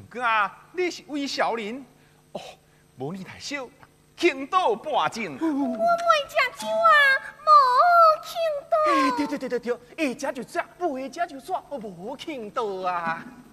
讲你是魏小林，哦，无你太小，倾倒半斤。 我袂食酒啊，无倾倒。 对，会食就食，不会食就煞，无倾倒啊。